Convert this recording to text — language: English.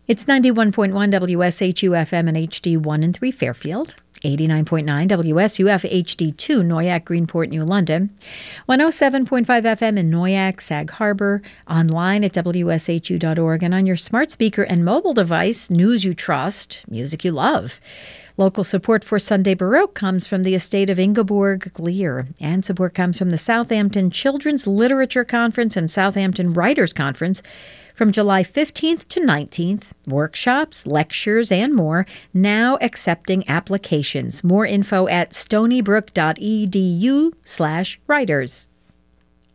It's 91.1 WSHU-FM and HD1 and 3 Fairfield, 89.9 WSUF HD2 Noyac, Greenport, New London, 107.5 FM in Noyac, Sag Harbor, online at WSHU.org, and on your smart speaker and mobile device, news you trust, music you love. Local support for Sunday Baroque comes from the estate of Ingeborg Glier, and support comes from the Southampton Children's Literature Conference and Southampton Writers Conference from July 15th to 19th. Workshops, lectures, and more, now accepting applications. More info at stonybrook.edu/writers.